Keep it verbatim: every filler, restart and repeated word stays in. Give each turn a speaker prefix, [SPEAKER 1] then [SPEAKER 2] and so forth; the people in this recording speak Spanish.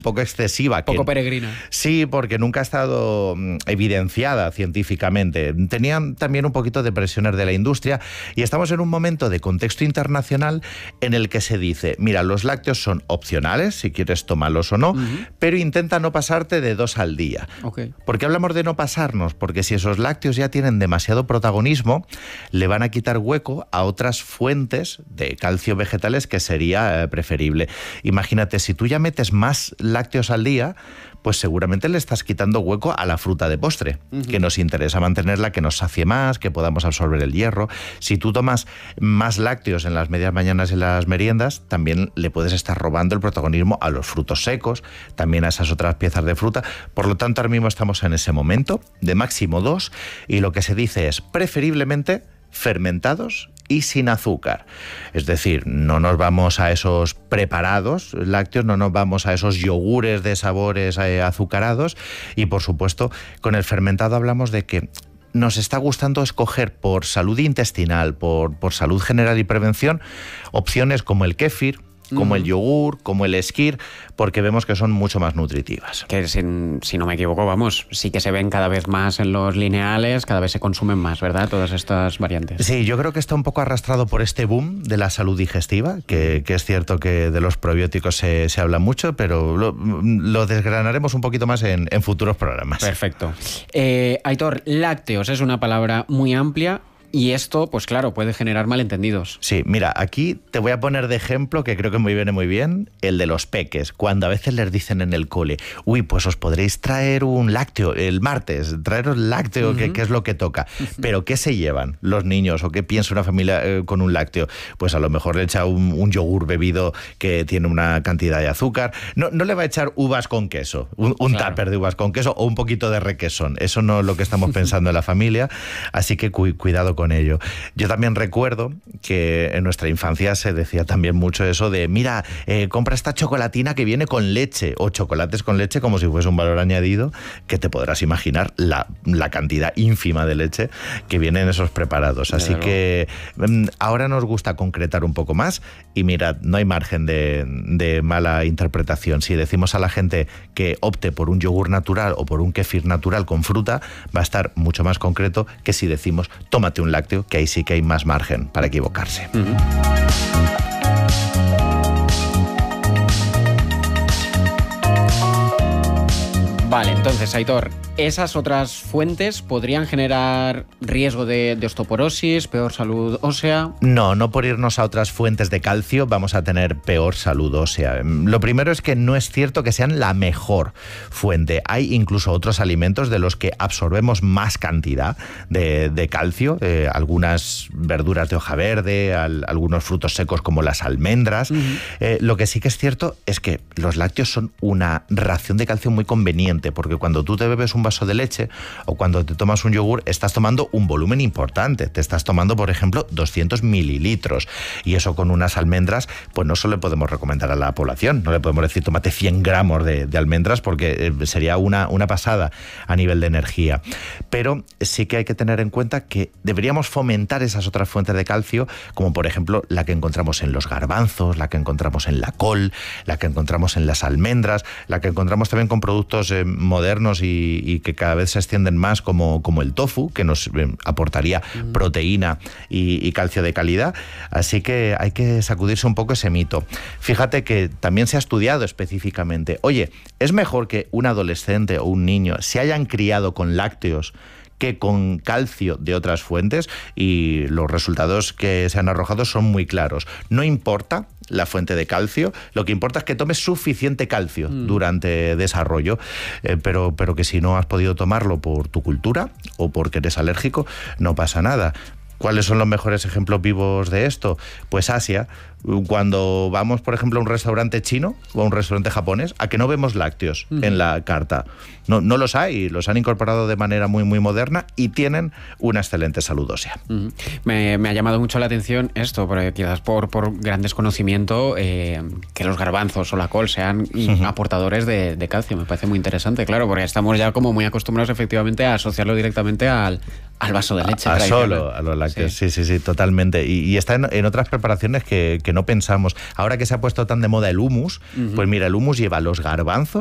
[SPEAKER 1] poco excesiva.
[SPEAKER 2] Poco
[SPEAKER 1] que,
[SPEAKER 2] peregrina.
[SPEAKER 1] Sí, porque nunca ha estado evidenciada científicamente. Tenían también un poquito de presiones de la industria y estamos en un momento de contexto internacional en el que se dice, mira, los lácteos son opcionales, si quieres tomarlos o no, uh-huh. pero intenta no pasarte de dos al día.
[SPEAKER 2] Okay.
[SPEAKER 1] ¿Por qué hablamos de no pasarnos? Porque si esos lácteos ya tienen demasiado protagonismo, le van a quitar hueco a otras fuentes de calcio vegetales que sería eh, preferible. Imagínate, si tú ya metes más lácteos al día, pues seguramente le estás quitando hueco a la fruta de postre, uh-huh. que nos interesa mantenerla, que nos sacie más, que podamos absorber el hierro. Si tú tomas más lácteos en las medias mañanas y en las meriendas, también le puedes estar robando el protagonismo a los frutos secos, también a esas otras piezas de fruta. Por lo tanto, ahora mismo estamos en ese momento de máximo dos y lo que se dice es preferiblemente fermentados y sin azúcar. Es decir, no nos vamos a esos preparados lácteos, no nos vamos a esos yogures de sabores eh, azucarados y, por supuesto, con el fermentado hablamos de que nos está gustando escoger por salud intestinal, por, por salud general y prevención, opciones como el kéfir, como el yogur, como el esquir, porque vemos que son mucho más nutritivas.
[SPEAKER 2] Que sin, si no me equivoco, vamos, sí que se ven cada vez más en los lineales, cada vez se consumen más, ¿verdad? Todas estas variantes.
[SPEAKER 1] Sí, yo creo que está un poco arrastrado por este boom de la salud digestiva, que, que es cierto que de los probióticos se, se habla mucho, pero lo, lo desgranaremos un poquito más en, en futuros programas.
[SPEAKER 2] Perfecto. Eh, Aitor, lácteos es una palabra muy amplia. Y esto, pues claro, puede generar malentendidos.
[SPEAKER 1] Sí, mira, aquí te voy a poner de ejemplo, que creo que me viene muy bien, el de los peques. Cuando a veces les dicen en el cole, uy, pues os podréis traer un lácteo el martes, traeros lácteo, uh-huh. que, que es lo que toca. Pero ¿qué se llevan los niños o qué piensa una familia eh, con un lácteo? Pues a lo mejor le echa un, un yogur bebido que tiene una cantidad de azúcar. No, no le va a echar uvas con queso, un, un claro. tupper de uvas con queso o un poquito de requesón. Eso no es lo que estamos pensando en la familia, así que cu- cuidado con con ello. Yo también recuerdo que en nuestra infancia se decía también mucho eso de, mira, eh, compra esta chocolatina que viene con leche, o chocolates con leche como si fuese un valor añadido, que te podrás imaginar la, la cantidad ínfima de leche que viene en esos preparados. Así claro. que um, ahora nos gusta concretar un poco más y mirad, no hay margen de, de mala interpretación. Si decimos a la gente que opte por un yogur natural o por un kéfir natural con fruta, va a estar mucho más concreto que si decimos tómate un lácteo, que ahí sí que hay más margen para equivocarse. Uh-huh.
[SPEAKER 2] Vale, entonces, Aitor, ¿esas otras fuentes podrían generar riesgo de, de osteoporosis, peor salud ósea?
[SPEAKER 1] No, no por irnos a otras fuentes de calcio vamos a tener peor salud ósea. Lo primero es que no es cierto que sean la mejor fuente. Hay incluso otros alimentos de los que absorbemos más cantidad de, de calcio, eh, algunas verduras de hoja verde, al, algunos frutos secos como las almendras. Uh-huh. Eh, lo que sí que es cierto es que los lácteos son una ración de calcio muy conveniente, porque cuando tú te bebes un vaso de leche o cuando te tomas un yogur, estás tomando un volumen importante. Te estás tomando, por ejemplo, doscientos mililitros. Y eso con unas almendras, pues no solo le podemos recomendar a la población. No le podemos decir, tómate cien gramos de, de almendras, porque sería una, una pasada a nivel de energía. Pero sí que hay que tener en cuenta que deberíamos fomentar esas otras fuentes de calcio, como por ejemplo la que encontramos en los garbanzos, la que encontramos en la col, la que encontramos en las almendras, la que encontramos también con productos eh, modernos y, y que cada vez se extienden más, como, como el tofu, que nos eh, aportaría mm. proteína y, y calcio de calidad. Así que hay que sacudirse un poco ese mito. Fíjate que también se ha estudiado específicamente, oye, ¿es mejor que un adolescente o un niño se hayan criado con lácteos que con calcio de otras fuentes? Y los resultados que se han arrojado son muy claros. No importa la fuente de calcio, lo que importa es que tomes suficiente calcio mm. durante desarrollo, eh, pero, pero que si no has podido tomarlo por tu cultura o porque eres alérgico, no pasa nada. ¿Cuáles son los mejores ejemplos vivos de esto? Pues Asia. Cuando vamos, por ejemplo, a un restaurante chino o a un restaurante japonés, a que no vemos lácteos uh-huh. en la carta. No, no los hay, los han incorporado de manera muy, muy moderna y tienen una excelente salud ósea.
[SPEAKER 2] Uh-huh. Me, me ha llamado mucho la atención esto, porque quizás por, por gran desconocimiento, eh, que los garbanzos o la col sean uh-huh. aportadores de, de calcio. Me parece muy interesante, claro, porque estamos ya como muy acostumbrados efectivamente a asociarlo directamente al, al vaso de leche.
[SPEAKER 1] A, a solo a los lácteos, sí, sí, sí, sí, totalmente. Y, y está en, en otras preparaciones que, que que no pensamos. Ahora que se ha puesto tan de moda el hummus, uh-huh. pues mira, el hummus lleva los garbanzos